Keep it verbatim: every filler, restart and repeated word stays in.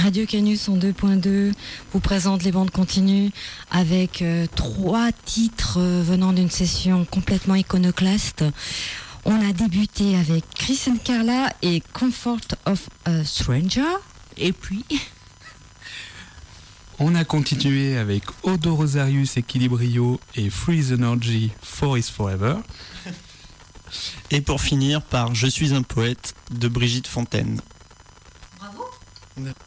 Radio Canus en deux point deux vous présente les bandes continues avec euh, trois titres euh, venant d'une session complètement iconoclaste. On a débuté avec Chris and Carla et Comfort of a Stranger. Et puis... On a continué avec Odo Rosarius Equilibrio et Freeze Energy For Is Forever. Et pour finir par Je suis un poète de Brigitte Fontaine. Bravo.